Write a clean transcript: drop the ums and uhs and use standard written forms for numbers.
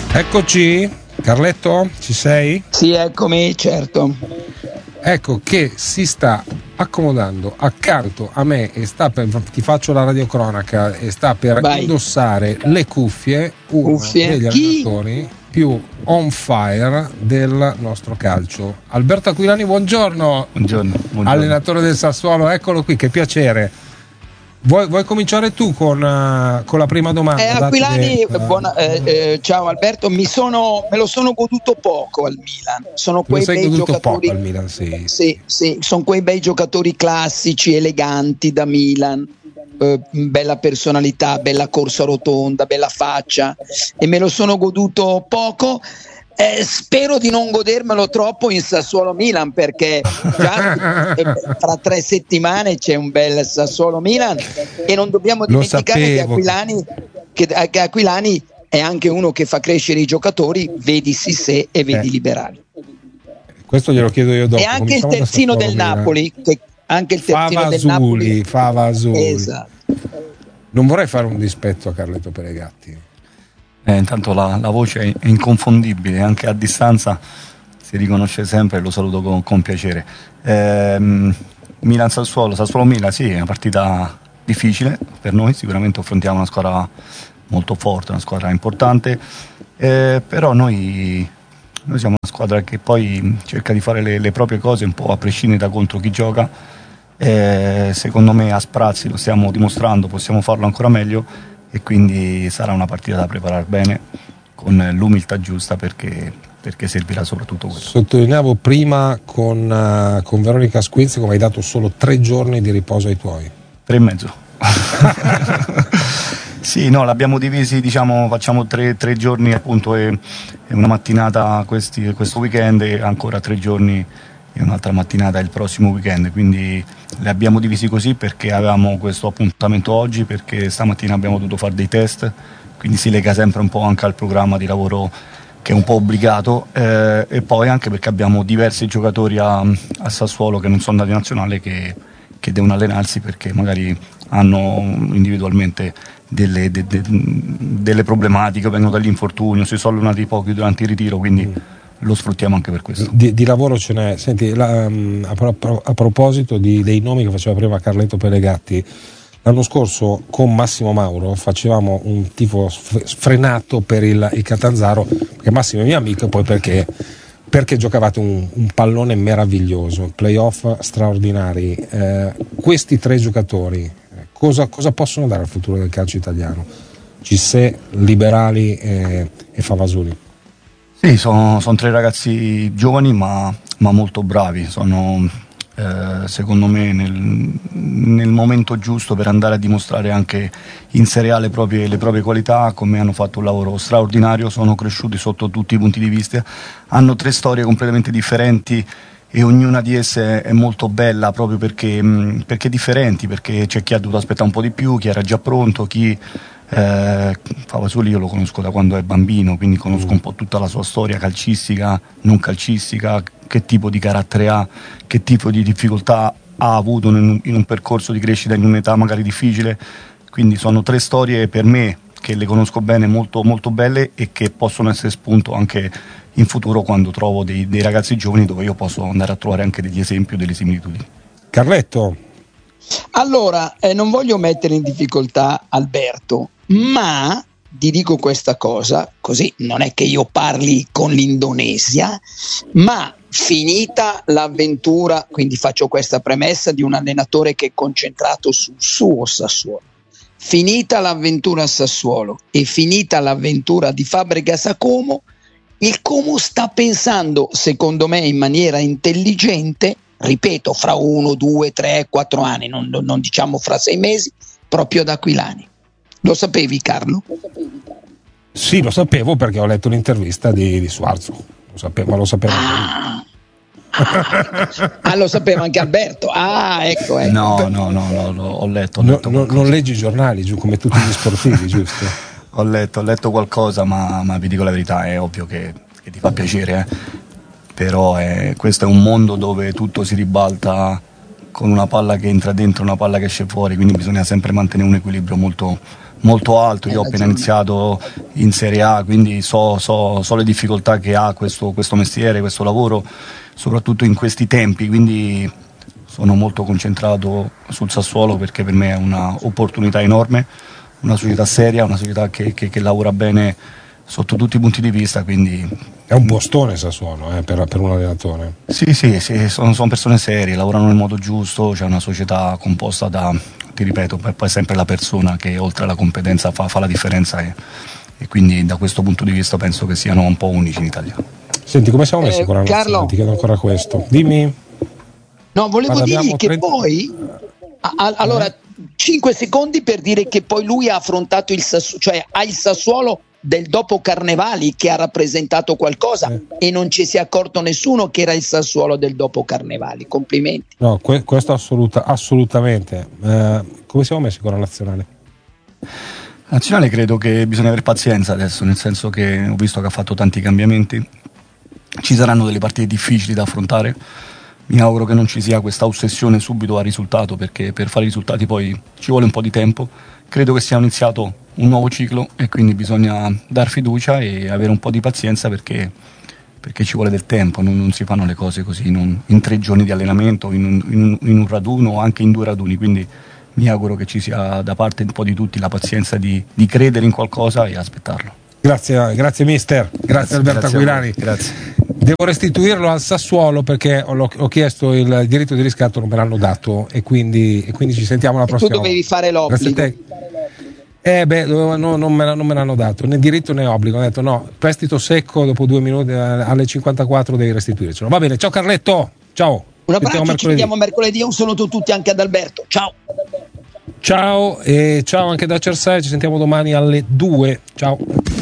Eccoci, Carletto, ci sei? Sì, eccomi, certo. Ecco che si sta accomodando accanto a me e sta per, ti faccio la radiocronaca, e sta per indossare le cuffie uno degli allenatori più on fire del nostro calcio. Alberto Aquilani, buongiorno. Buongiorno. Allenatore del Sassuolo, eccolo qui, che piacere. Vuoi cominciare tu con la prima domanda? Aquilani, ciao Alberto, me lo sono goduto poco al Milan. Sono quei bei giocatori poco al Milan, sì. Sì, sono quei bei giocatori classici, eleganti da Milan, bella personalità, bella corsa rotonda, bella faccia, e me lo sono goduto poco. Spero di non godermelo troppo in Sassuolo-Milan, perché già fra 3 settimane c'è un bel Sassuolo-Milan, e non dobbiamo dimenticare che Aquilani è anche uno che fa crescere i giocatori, vedi Sissé e vedi Liberali. Questo glielo chiedo io dopo. E anche il terzino del Napoli, Fava Azuli. Esatto. Non vorrei fare un dispetto a Carletto Peregatti. Intanto la voce è inconfondibile, anche a distanza si riconosce sempre, lo saluto con piacere. Milan-Sassuolo, Sassuolo-Milan, sì, è una partita difficile per noi, sicuramente affrontiamo una squadra molto forte, una squadra importante, però noi siamo una squadra che poi cerca di fare le proprie cose un po' a prescindere da contro chi gioca. Secondo me a sprazzi lo stiamo dimostrando, possiamo farlo ancora meglio, e quindi sarà una partita da preparare bene con l'umiltà giusta, perché servirà soprattutto questo. Sottolineavo prima con Veronica Squiz come hai dato solo 3 giorni di riposo ai tuoi. 3 e mezzo. Sì, no, l'abbiamo divisi, diciamo, facciamo 3 giorni appunto e una mattinata questo weekend, e ancora 3 giorni e un'altra mattinata il prossimo weekend, quindi li abbiamo divisi così perché avevamo questo appuntamento oggi, perché stamattina abbiamo dovuto fare dei test, quindi si lega sempre un po' anche al programma di lavoro che è un po' obbligato, e poi anche perché abbiamo diversi giocatori a Sassuolo che non sono andati in nazionale, che devono allenarsi perché magari hanno individualmente delle problematiche, vengono dagli infortuni, si sono allenati pochi durante il ritiro, quindi lo sfruttiamo anche per questo. Di lavoro ce n'è. Senti, a proposito dei nomi che faceva prima Carletto Pelegatti, l'anno scorso con Massimo Mauro facevamo un tifo sfrenato per il Catanzaro, perché Massimo è mio amico, e poi perché giocavate un pallone meraviglioso, playoff straordinari. Questi 3 giocatori cosa possono dare al futuro del calcio italiano? Cissé, Liberali e Favasuli. Sì, sono 3 ragazzi giovani ma molto bravi, sono secondo me nel momento giusto per andare a dimostrare anche in Serie A le proprie qualità. Come hanno fatto un lavoro straordinario, sono cresciuti sotto tutti i punti di vista, hanno 3 storie completamente differenti e ognuna di esse è molto bella proprio perché differenti, perché c'è chi ha dovuto aspettare un po' di più, chi era già pronto, chi Favasoli io lo conosco da quando è bambino, quindi conosco un po' tutta la sua storia calcistica, non calcistica, che tipo di carattere ha, che tipo di difficoltà ha avuto in un percorso di crescita in un'età magari difficile. Quindi sono 3 storie per me che le conosco bene, molto, molto belle, e che possono essere spunto anche in futuro quando trovo dei ragazzi giovani dove io posso andare a trovare anche degli esempi o delle similitudini. Carletto. Allora, non voglio mettere in difficoltà Alberto, ma ti dico questa cosa, così non è che io parli con l'Indonesia, ma finita l'avventura, quindi faccio questa premessa di un allenatore che è concentrato sul suo Sassuolo, finita l'avventura a Sassuolo e finita l'avventura di Fabregas a Como, il Como sta pensando, secondo me in maniera intelligente, ripeto, fra 1, 2, 3, 4 anni, non diciamo fra 6 mesi, proprio ad Aquilani. Lo sapevi, Carlo? Sì, lo sapevo perché ho letto un'intervista di Suarzo. Ma lo sapevo lo sapeva anche Alberto. Ecco. No, ho letto non leggi i giornali, giù, come tutti gli sportivi, giusto? Ho letto qualcosa, ma vi dico la verità, è ovvio che ti fa piacere, però questo è un mondo dove tutto si ribalta con una palla che entra dentro, una palla che esce fuori, quindi bisogna sempre mantenere un equilibrio molto, molto alto. Io ho appena iniziato in Serie A, quindi so le difficoltà che ha questo mestiere, questo lavoro, soprattutto in questi tempi, quindi sono molto concentrato sul Sassuolo, perché per me è un'opportunità enorme, una società seria, una società che lavora bene sotto tutti i punti di vista, quindi è un postone Sassuolo per un allenatore. Sì, sono persone serie, lavorano nel modo giusto, c'è una società composta da, ti ripeto, poi è sempre la persona che oltre alla competenza fa la differenza, e quindi da questo punto di vista penso che siano un po' unici in Italia. Senti, come siamo messi con la nazionale? Ti chiedo ancora questo. Dimmi. No, volevo dirgli che poi allora 5 secondi per dire che poi lui ha affrontato il Sassuolo, cioè ha il Sassuolo del dopo Carnevali che ha rappresentato qualcosa, e non ci si è accorto nessuno che era il Sassuolo del dopo Carnevali. Complimenti. No, questo assolutamente. Come siamo messi con la nazionale? La nazionale credo che bisogna avere pazienza adesso, nel senso che ho visto che ha fatto tanti cambiamenti, ci saranno delle partite difficili da affrontare. Mi auguro che non ci sia questa ossessione subito al risultato, perché per fare i risultati poi ci vuole un po' di tempo. Credo che sia iniziato un nuovo ciclo e quindi bisogna dar fiducia e avere un po' di pazienza, perché ci vuole del tempo, non si fanno le cose così in 3 giorni di allenamento, in un raduno o anche in 2 raduni, quindi mi auguro che ci sia da parte un po' di tutti la pazienza di credere in qualcosa e aspettarlo. Grazie mister, grazie Alberto Aquilani. Grazie. Devo restituirlo al Sassuolo perché ho chiesto il diritto di riscatto, non me l'hanno dato, e quindi ci sentiamo la prossima. Tu dovevi fare l'obbligo. Non me l'hanno dato, né diritto né obbligo. Ho detto no, prestito secco, dopo 2 minuti alle 54 devi restituircelo. Va bene, ciao Carletto, ciao. Un abbraccio, ci vediamo mercoledì. Un saluto tutti anche ad Alberto, ciao. Ciao, e ciao anche da Cersei, ci sentiamo domani alle 2, ciao.